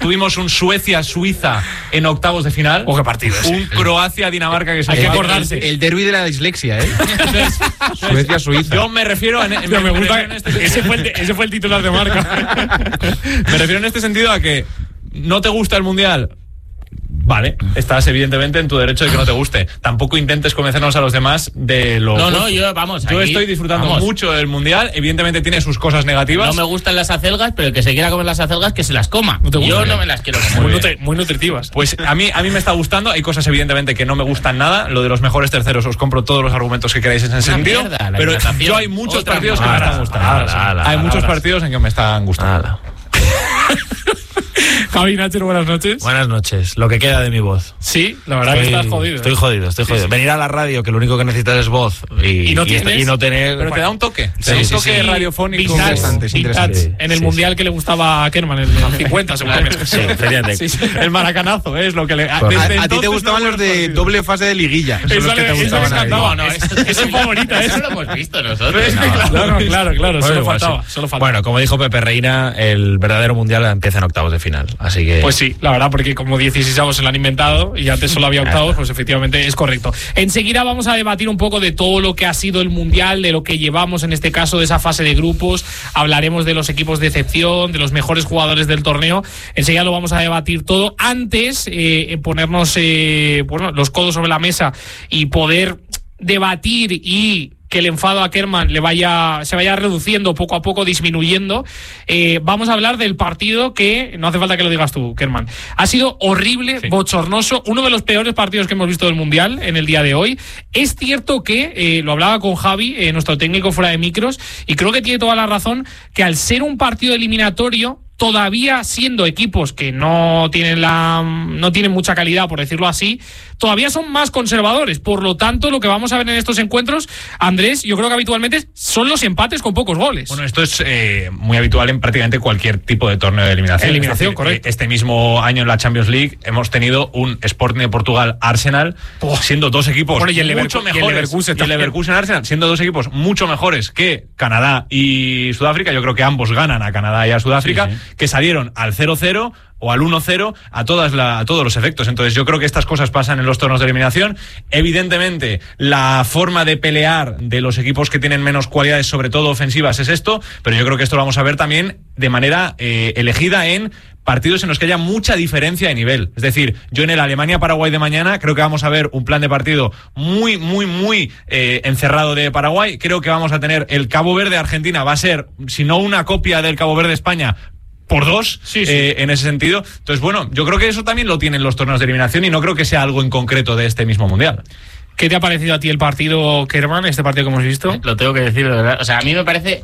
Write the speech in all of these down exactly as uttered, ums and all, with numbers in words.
tuvimos un Suecia-Suiza en octavos de final. ¿O qué partido es? Un Croacia-Dinamarca que se Hay que fue. acordarse. El, el derbi de la dislexia, ¿eh? Suecia-Suiza. Yo me refiero en, en, Pero me me gusta, refiero en este ese, fue el, ese fue el titular de marca. Me refiero en este sentido a que no te gusta el Mundial. Vale, estás evidentemente en tu derecho de que no te guste. Tampoco intentes convencernos a los demás de lo... No, no, yo, vamos, Yo aquí, estoy disfrutando vamos. mucho del Mundial. Evidentemente tiene sus cosas negativas. No me gustan las acelgas, pero el que se quiera comer las acelgas, que se las coma. No te gusta, yo bien. no me las quiero comer. Muy, nutri- muy nutritivas. Pues a mí, a mí me está gustando. Hay cosas evidentemente que no me gustan nada. Lo de los mejores terceros, os compro todos los argumentos que queráis en ese Una sentido. mierda, la Pero hidratación. yo hay muchos Otra partidos que mierda. me están gustando. Ala, ala, Hay ala, muchos ala. partidos en que me están gustando. Ala. Javi Nacher, buenas noches. Buenas noches, lo que queda de mi voz. Sí, la verdad Estoy, que estás jodido. estoy ¿eh? jodido, estoy Sí, jodido. sí. Venir a la radio, que lo único que necesitas es voz. Y, Y no tienes. y no tener... Pero te da un toque. Te Sí, da un sí, toque sí. radiofónico. Vintage, Interesante, es vintage, interesante. en el Sí, mundial sí. que le gustaba a Kerman, el del cincuenta seguramente. Sí, efectivamente. Sí, sí. El maracanazo, ¿eh? Es lo que le. A, desde a ti te entonces gustaban no los de partidos. doble fase de liguilla. Son Eso los que le- te eso me gustaban a ti. encantaba. No, no, eso, Es su favorita, eso ¿eh? lo hemos visto nosotros. Claro, claro, claro, claro, Bueno, solo igual faltaba, sí. solo faltaba. Bueno, como dijo Pepe Reina, el verdadero mundial empieza en octavos de final. Así que... Pues sí, la verdad, porque como dieciséis avos se lo han inventado y antes solo había octavos, pues efectivamente es correcto. Enseguida vamos a debatir un poco de todo lo que ha sido el Mundial, de lo que llevamos en este caso de esa fase de grupos. Hablaremos de los equipos de excepción, de los mejores jugadores del torneo. Enseguida lo vamos a debatir todo. Antes, eh, ponernos eh, bueno, los codos sobre la mesa y poder debatir y que el enfado a Kerman le vaya, se vaya reduciendo poco a poco, disminuyendo. Eh, vamos a hablar del partido que, no hace falta que lo digas tú, Kerman, ha sido horrible, Sí. bochornoso, uno de los peores partidos que hemos visto del Mundial en el día de hoy. Es cierto que, eh, lo hablaba con Javi, eh, nuestro técnico fuera de micros, y creo que tiene toda la razón, que al ser un partido eliminatorio, todavía siendo equipos que no tienen la no tienen mucha calidad, por decirlo así, todavía son más conservadores. Por lo tanto, lo que vamos a ver en estos encuentros, Andrés, yo creo que habitualmente son los empates con pocos goles. Bueno, esto es eh, muy habitual en prácticamente cualquier tipo de torneo de eliminación. Eliminación, Es decir, correcto. eh, Este mismo año en la Champions League hemos tenido un Sporting de Portugal Arsenal, Oh. siendo dos equipos Bueno, y el mucho Leverku- y el mejores. Leverkusen y el también. Leverkusen Arsenal, siendo dos equipos mucho mejores que Canadá y Sudáfrica. Yo creo que ambos ganan a Canadá y a Sudáfrica, Sí, que salieron al cero cero o al uno cero a todas la, a todos los efectos. Entonces yo creo que estas cosas pasan en los torneos de eliminación. Evidentemente, la forma de pelear de los equipos que tienen menos cualidades, sobre todo ofensivas, es esto, pero yo creo que esto lo vamos a ver también de manera eh, elegida en partidos en los que haya mucha diferencia de nivel. Es decir, yo en el Alemania-Paraguay de mañana creo que vamos a ver un plan de partido muy, muy, muy eh, encerrado de Paraguay. Creo que vamos a tener el Cabo Verde-Argentina, va a ser, si no una copia del Cabo Verde-España, por dos, Sí, sí. eh, en ese sentido. Entonces, bueno, yo creo que eso también lo tienen los torneos de eliminación y no creo que sea algo en concreto de este mismo Mundial. ¿Qué te ha parecido a ti el partido, Kerman, este partido que hemos visto? Lo tengo que decir, de verdad. O sea, a mí me parece...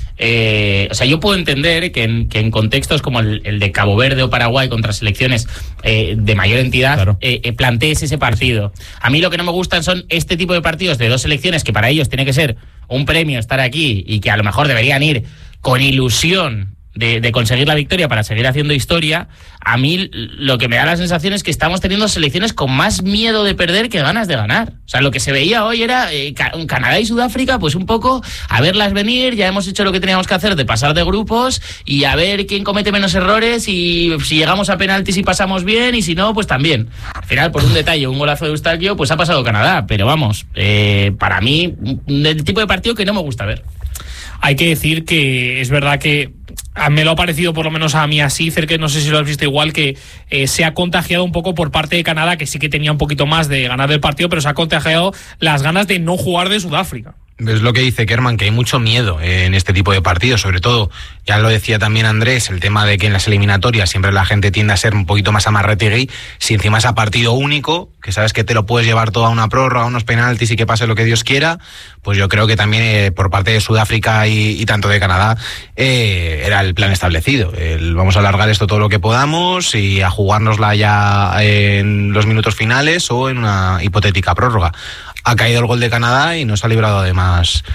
Eh, o sea, yo puedo entender que en, que en contextos como el, el de Cabo Verde o Paraguay contra selecciones eh, de mayor entidad, Claro. eh, eh, plantees ese partido. A mí lo que no me gustan son este tipo de partidos de dos selecciones que para ellos tiene que ser un premio estar aquí y que a lo mejor deberían ir con ilusión de, de conseguir la victoria para seguir haciendo historia. A mí lo que me da la sensación es que estamos teniendo selecciones con más miedo de perder que ganas de ganar. O sea, lo que se veía hoy era eh, Canadá y Sudáfrica, pues un poco a verlas venir. Ya hemos hecho lo que teníamos que hacer de pasar de grupos y a ver quién comete menos errores y si llegamos a penaltis y pasamos bien y si no, pues también. Al final, por un detalle, un golazo de Eustáquio, pues ha pasado Canadá. Pero vamos, eh, para mí, el tipo de partido que no me gusta ver. Hay que decir que es verdad que a- me lo ha parecido, por lo menos a mí así, cerca, no sé si lo has visto igual, que eh, se ha contagiado un poco por parte de Canadá, que sí que tenía un poquito más de ganar el partido, pero se ha contagiado las ganas de no jugar de Sudáfrica. Es lo que dice Kerman, que hay mucho miedo en este tipo de partidos, sobre todo, ya lo decía también Andrés, el tema de que en las eliminatorias siempre la gente tiende a ser un poquito más amarretegui, si encima es a partido único, que sabes que te lo puedes llevar todo a una prórroga, a unos penaltis y que pase lo que Dios quiera, pues yo creo que también eh, por parte de Sudáfrica y, y tanto de Canadá eh, era el plan establecido, el, vamos a alargar esto todo lo que podamos y a jugárnosla ya en los minutos finales o en una hipotética prórroga. Ha caído el gol de Canadá y nos ha librado además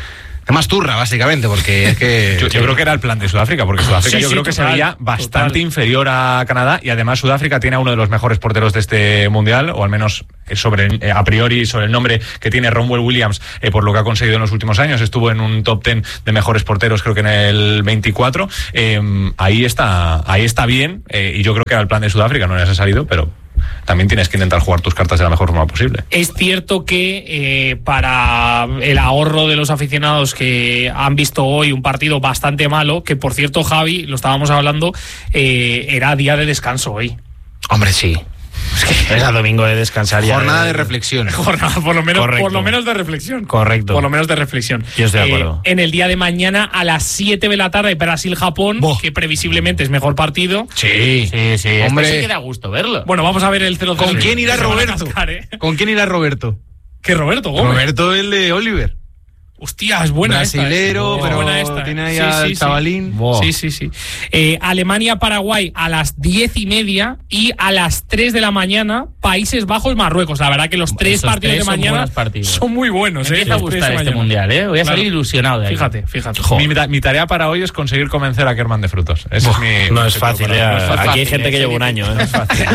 Además turra, básicamente, porque es que... Yo, yo creo que era el plan de Sudáfrica, porque Sudáfrica Sí, yo sí, creo que total, se veía bastante total. inferior a Canadá, y además Sudáfrica tiene a uno de los mejores porteros de este mundial, o al menos sobre eh, a priori sobre el nombre que tiene Ronwen Williams, eh, por lo que ha conseguido en los últimos años. Estuvo en un top ten de mejores porteros, creo que en el veinticuatro. Eh, ahí está, ahí está bien, eh, y yo creo que era el plan de Sudáfrica, no les ha salido, pero también tienes que intentar jugar tus cartas de la mejor forma posible. Es cierto que eh, para el ahorro de los aficionados que han visto hoy un partido bastante malo, que por cierto, Javi, lo estábamos hablando, eh, era día de descanso hoy. Hombre, sí. Es a domingo de descansar ya. Jornada de reflexión. Jornada, por lo menos, Correcto. por lo menos de reflexión. Correcto. Por lo menos de reflexión. Yo estoy de acuerdo. Eh, en el día de mañana a las siete de la tarde, Brasil-Japón, Boh. que previsiblemente es mejor partido. Sí. Sí, sí, Hombre. este sí que da gusto verlo. Bueno, vamos a ver el cero cero. ¿Con quién irá Se van a Roberto? cascar, ¿eh? ¿Con quién irá Roberto? ¿Qué Roberto Gómez? Roberto, el de Oliver. Hostia, es buena Brasilero, esta, ¿eh? pero buena esta, ¿eh? tiene ahí Sí, al sí, sí. chavalín. Buah. Sí, sí, sí. Eh, Alemania-Paraguay a las diez y media y a las tres de la mañana Países Bajos-Marruecos. La verdad que los tres Esos partidos tres de son mañana buenos partidos. son muy buenos. Me ¿eh? empieza a Los tres gustar de este mañana. mundial, ¿eh? Voy a Claro. salir ilusionado de aquí. Fíjate, fíjate. Mi, mi tarea para hoy es conseguir convencer a Kerman de Frutos. Ese es mi, No es fácil, para- ya. no es fácil. Aquí hay gente que lleva un año, ¿eh?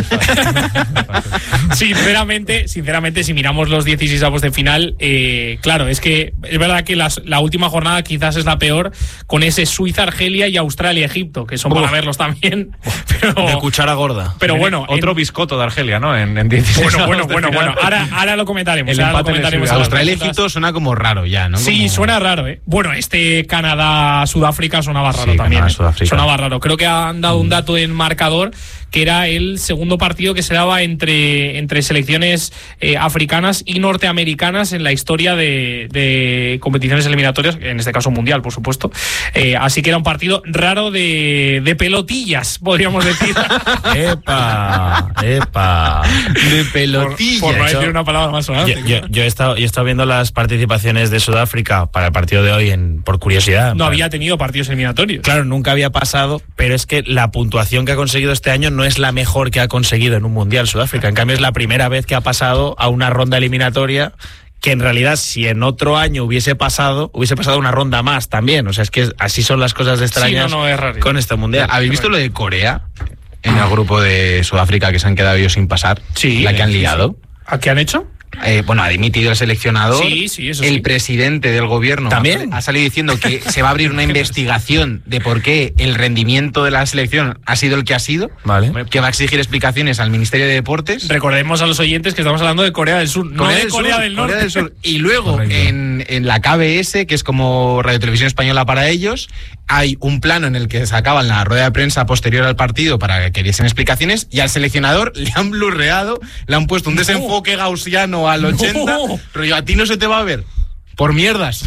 Sinceramente, sinceramente, si miramos los dieciséis avos de final, eh, claro, es que es verdad que las, la última jornada quizás es la peor, con ese Suiza-Argelia y Australia-Egipto, que son para Uf. verlos también. Pero, De cuchara gorda. pero bueno, Otro en- biscoto de Argelia, ¿no? En, en dieciséis bueno, bueno, avos de bueno, final. bueno. Ahora, ahora lo comentaremos. El ahora lo empate les comentaremos sirve. a las Australia y preguntas. Egipto suena como raro ya, ¿no? Sí, Como- suena raro, ¿eh? Bueno, este Canadá-Sudáfrica sonaba raro Sí, también. ¿eh? Canadá-Sudáfrica. Sonaba raro. Creo que han dado un dato en marcador que era el segundo partido que se daba entre, entre selecciones eh, africanas y norteamericanas en la historia de, de competiciones eliminatorias, en este caso mundial, por supuesto. Eh, así que era un partido raro de, de pelotillas, podríamos decir. ¡Epa! ¡Epa! De por, pelotilla. por no Yo- decir una palabra más Yo, sonante. yo- yo he estado, yo he estado viendo las participaciones de Sudáfrica para el partido de hoy en, por curiosidad. No Para- había tenido partidos eliminatorios. Claro, nunca había pasado, pero es que la puntuación que ha conseguido este año no es la mejor que ha conseguido en un Mundial Sudáfrica. En cambio, es la primera vez que ha pasado a una ronda eliminatoria que en realidad, si en otro año hubiese pasado, hubiese pasado una ronda más también. O sea, es que así son las cosas de extrañas Sí, no, no, es raro. con este Mundial. ¿Habéis visto lo de Corea? En el grupo de Sudáfrica que se han quedado ellos sin pasar. Sí, La que han sí, liado. ¿A qué han hecho? Eh, bueno, ha dimitido el seleccionador. Sí, sí, eso el sí. presidente del gobierno ¿También? ha, ha salido diciendo que se va a abrir una investigación de por qué el rendimiento de la selección ha sido el que ha sido. Vale. Que va a exigir explicaciones al Ministerio de Deportes. Recordemos a los oyentes que estamos hablando de Corea del Sur, no de Corea Sur, del Norte. Corea del Sur. Y luego Correcto. en, en la K B S, que es como Radio Televisión Española para ellos, hay un plano en el que sacaban la rueda de prensa posterior al partido para que diesen explicaciones, y al seleccionador le han blurreado, le han puesto un No. desenfoque gaussiano al ochenta. No. Rollo, a ti no se te va a ver. Por mierdas.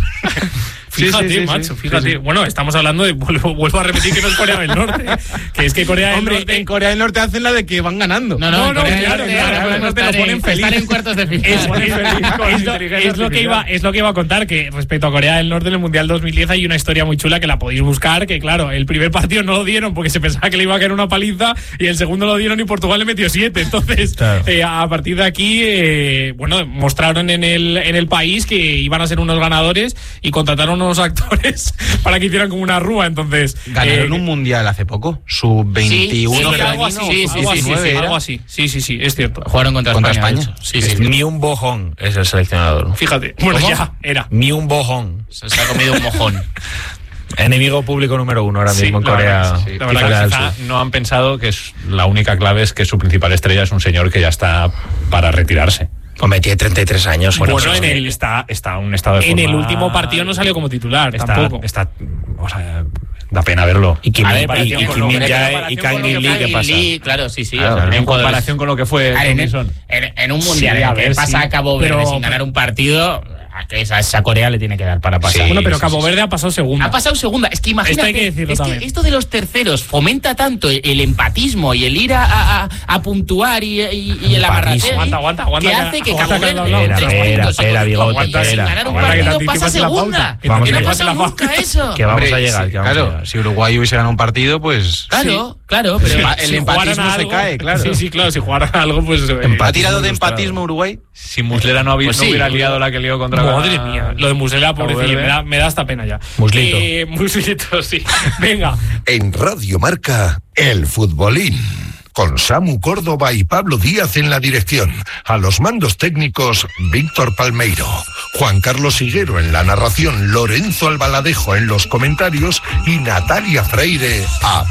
Sí, Fíjate, sí, sí, macho, sí. fíjate. Sí, sí. Bueno, estamos hablando de, vuelvo, vuelvo a repetir que no es Corea del Norte, que es que Corea del Hombre, Norte... en Corea del Norte hacen la de que van ganando. No, no, No, en no, Corea del claro, Norte claro, ahora claro, podemos te lo estar ponen en- feliz. estar en cuartos de final. Es, es- es lo, es lo que iba, es lo que iba a contar, que respecto a Corea del Norte en el Mundial dos mil diez hay una historia muy chula que la podéis buscar, que claro, el primer partido no lo dieron porque se pensaba que le iba a caer una paliza, y el segundo lo dieron y Portugal le metió siete. Entonces, Claro. eh, a partir de aquí, eh, bueno, mostraron en el, en el país que iban a ser unos ganadores y contrataron unos actores para que hicieran como una rúa. Entonces, Ganaron eh, un mundial hace poco. Sub veintiuno. sí, algo así, Sí, sí, algo sí, así, sí, sí, era. algo así. Sí, sí, sí, es cierto. Jugaron contra, Contra España. España. de hecho. Sí, sí, sí. Ni un bojón es el seleccionador. Fíjate, bueno, ¿Cómo? ya era. Ni un bojón. Se se ha comido un mojón. Enemigo público número uno ahora Sí, mismo en la Corea. verdad que sí, la y verdad Corea que del Quizá Sur. no han pensado que es la única clave es que su principal estrella es un señor que ya está para retirarse. Hombre, tiene treinta y tres años. Bueno, pues, en es que- el- está, está en un estado de En el forma- último partido no salió como titular, está, tampoco. está, o sea, da pena verlo. Y Kim A ver, Min- y- comparación y con Kim lo- Min en Jae comparación y con Kang lo In que Lee, ¿qué Kang pasa? In Lee, claro, sí, sí. Claro, o sea, en jugadores- comparación con lo que fue A ver, en, Kim el- Son. en- en un mundial Sí, a en el que ver, pasa sí. a Cabo Verde Pero- sin ganar un partido, a que esa, esa Corea le tiene que dar para pasar. Sí, Bueno, pero sí, Cabo sí, Verde ha pasado segunda. Ha pasado segunda. Es que imagínate, Esto hay que decirlo es que también. esto de los terceros fomenta tanto el, el empatismo y el ir a, a, a- a puntuar y, y, y el amarrateo. Aguanta, aguanta, aguanta, Que que- hace que aguanta, Cabo que Verde has hablado. en tres Espera, puntos espera, sin bigote, ganar espera. un Aguanta, que te partido pasa anticipas la pauta. segunda. Que Que Vamos no a ha llegar. pasado nunca eso. Que vamos Hombre, a llegar. sí, que vamos a claro, llegar. si Uruguay hubiese ganado un partido, pues. Claro, claro, pero Sí. El Si empatismo jugaran se algo- cae, claro. Sí, sí, claro, si jugaran algo, pues... eh, ¿Ha tirado de ilustrado. empatismo Uruguay? Si Muslera no, había, Pues no sí, hubiera liado la que lió contra Madre la... mía, lo de Muslera, pobrecillo, me da, me da hasta pena ya. Muslito. Eh, Muslito, sí. Venga. En Radio Marca, El Futbolín. Con Samu Córdoba y Pablo Díaz en la dirección. A los mandos técnicos, Víctor Palmeiro. Juan Carlos Higuero en la narración, Lorenzo Albaladejo en los comentarios y Natalia Freire a